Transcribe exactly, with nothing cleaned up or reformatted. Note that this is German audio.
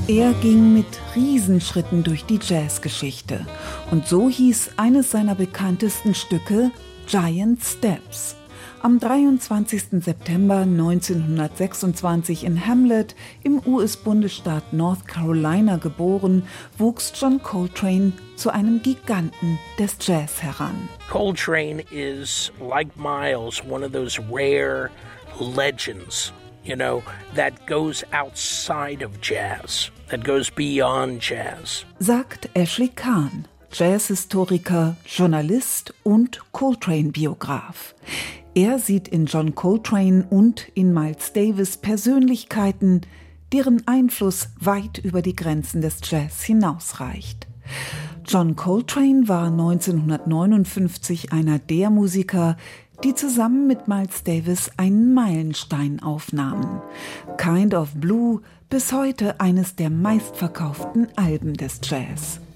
Er ging mit Riesenschritten durch die Jazzgeschichte. Und so hieß eines seiner bekanntesten Stücke Giant Steps. Am dreiundzwanzigsten September neunzehnhundertsechsundzwanzig in Hamlet im U S-Bundesstaat North Carolina geboren, wuchs John Coltrane zu einem Giganten des Jazz heran. Coltrane is, like Miles, one of those rare legends, you know, that goes outside of jazz, that goes beyond jazz. Sagt Ashley Kahn, Jazzhistoriker, Journalist und Coltrane-Biograf. Er sieht in John Coltrane und in Miles Davis Persönlichkeiten, deren Einfluss weit über die Grenzen des Jazz hinausreicht. John Coltrane war neunzehnhundertneunundfünfzig einer der Musiker, die zusammen mit Miles Davis einen Meilenstein aufnahmen. Kind of Blue, bis heute eines der meistverkauften Alben des Jazz.